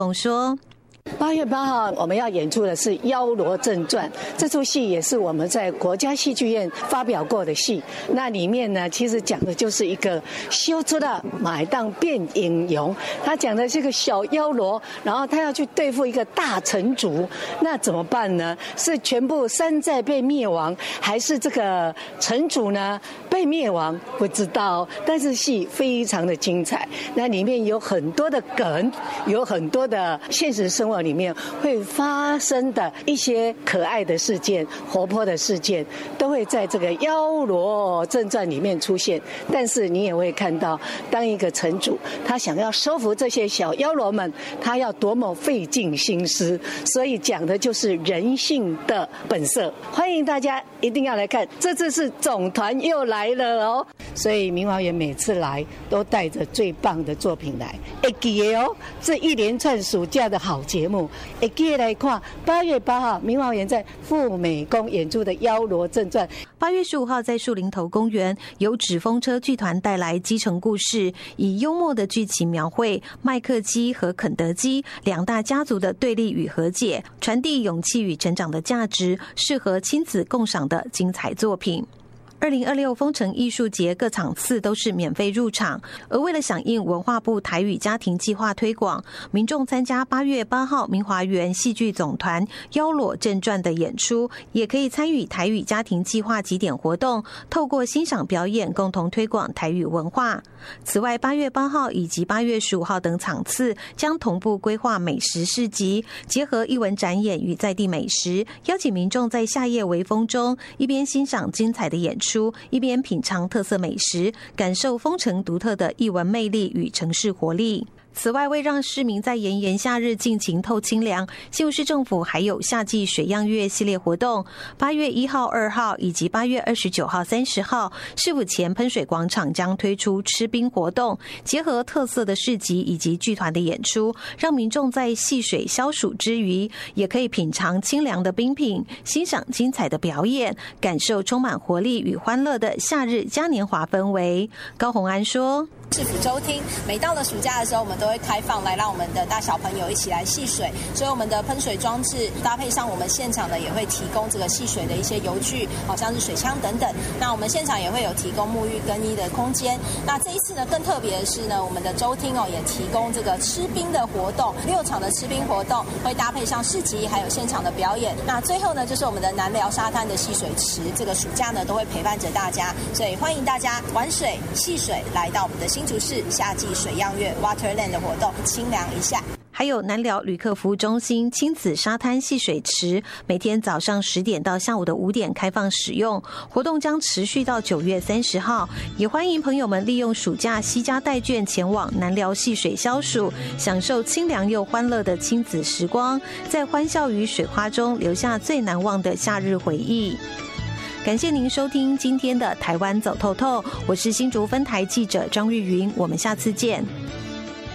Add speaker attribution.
Speaker 1: 说
Speaker 2: 8月8号我们要演出的是《妖罗正传》，这出戏也是我们在国家戏剧院发表过的戏。那里面呢，其实讲的就是一个修出了买当变英雄，他讲的是个小妖罗，然后他要去对付一个大城主，那怎么办呢？是全部山寨被灭亡，还是这个城主呢被灭亡？不知道，但是戏非常的精彩。那里面有很多的梗，有很多的现实生活里面会发生的一些可爱的事件、活泼的事件，都会在这个《妖罗正传》里面出现。但是你也会看到，当一个城主他想要收服这些小妖罗们，他要多么费尽心思。所以讲的就是人性的本色。欢迎大家一定要来看，这次是总团又来了哦。所以明华园每次来都带着最棒的作品来，会记得哦。这一连串暑假的好节目，会记得来看。8月8号，明华园在富美宫演出的《妖罗正传》。
Speaker 1: 8月15号在树林头公园，由纸风车剧团带来基层故事，以幽默的剧情描绘麦克鸡和肯德基两大家族的对立与和解，传递勇气与成长的价值，适合亲子共赏的精彩作品。2026丰城艺术节各场次都是免费入场，而为了响应文化部台语家庭计划推广，民众参加8月8号明华园戏剧总团《妖罗正传》的演出，也可以参与台语家庭计划集点活动，透过欣赏表演共同推广台语文化。此外，8月8号以及8月15号等场次将同步规划美食市集，结合艺文展演与在地美食，邀请民众在夏夜微风中一边欣赏精彩的演出，一边品尝特色美食，感受丰城独特的艺文魅力与城市活力。此外，为让市民在炎炎夏日尽情透清凉，新竹市政府还有夏季水漾月系列活动。8月1号、2号以及8月29号、30号，市府前喷水广场将推出吃冰活动，结合特色的市集以及剧团的演出，让民众在戏水消暑之余，也可以品尝清凉的冰品，欣赏精彩的表演，感受充满活力与欢乐的夏日嘉年华氛围。高虹安说，
Speaker 3: 市府周厅每到了暑假的时候，我们都会开放来让我们的大小朋友一起来戏水，所以我们的喷水装置搭配上我们现场呢也会提供这个戏水的一些游具，好像是水枪等等。那我们现场也会有提供沐浴更衣的空间。那这一次呢更特别的是呢，我们的周厅也提供这个吃冰的活动，6场的吃冰活动会搭配上市集还有现场的表演。那最后呢就是我们的南寮沙滩的戏水池，这个暑假呢都会陪伴着大家，所以欢迎大家玩水戏水来到我们的新竹市夏季水漾月 Waterland 的活动，清凉一下。
Speaker 1: 还有南寮旅客服务中心亲子沙滩戏水池，每天早上10点到下午的5点开放使用，活动将持续到9月30号。也欢迎朋友们利用暑假惜家带眷前往南寮戏水消暑，享受清凉又欢乐的亲子时光，在欢笑与水花中留下最难忘的夏日回忆。感谢您收听今天的台湾走透透，我是新竹分台记者张玉云，我们下次见。